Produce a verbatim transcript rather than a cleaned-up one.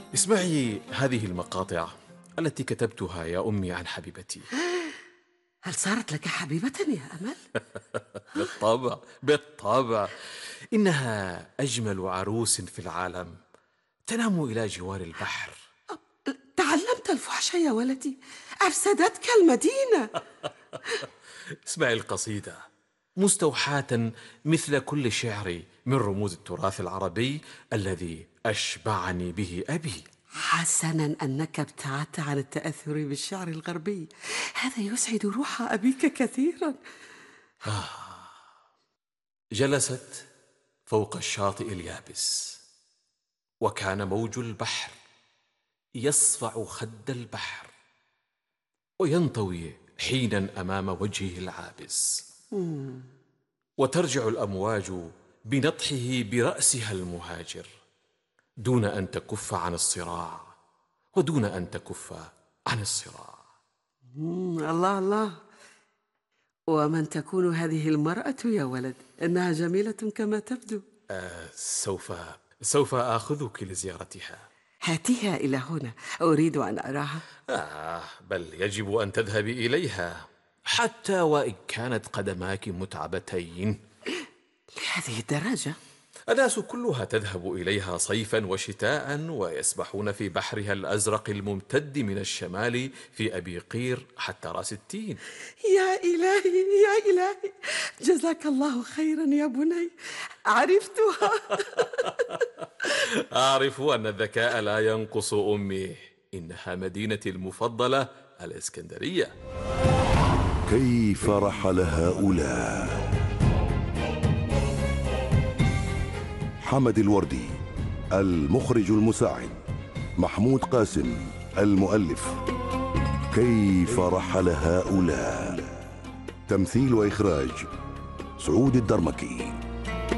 اسمعي هذه المقاطع التي كتبتها يا أمي عن حبيبتي. هل صارت لك حبيبة يا أمل؟ بالطبع بالطبع، إنها أجمل عروس في العالم، تنام إلى جوار البحر. تعلمت الفحش يا ولدي، أفسدتك المدينة. اسمعي القصيدة مستوحاة مثل كل شعري من رموز التراث العربي الذي أشبعني به أبي. حسنا أنك ابتعدت عن التأثر بالشعر الغربي، هذا يسعد روح أبيك كثيرا. آه. جلست فوق الشاطئ اليابس، وكان موج البحر يصفع خد البحر وينطوي حينا أمام وجهه العابس، وترجع الأمواج بنطحه برأسها المهاجر، دون أن تكف عن الصراع ودون أن تكف عن الصراع. الله الله، ومن تكون هذه المرأة يا ولد؟ إنها جميلة كما تبدو. آه سوف سوف آخذك لزيارتها. هاتيها إلى هنا، أريد أن أراها. آه بل يجب أن تذهبي إليها، حتى وإن كانت قدماك متعبتين. لهذه الدرجة؟ الناس كلها تذهب إليها صيفا وشتاء، ويسبحون في بحرها الأزرق الممتد من الشمال في أبي قير حتى راس التين. يا إلهي يا إلهي، جزاك الله خيرا يا بني، عرفتها. أعرف أن الذكاء لا ينقص أمي، إنها مدينتي المفضلة الإسكندرية. كيف رحل هؤلاء؟ حمد الوردي المخرج المساعد، محمود قاسم المؤلف. كيف رحل هؤلاء، تمثيل وإخراج سعود الدرمكي.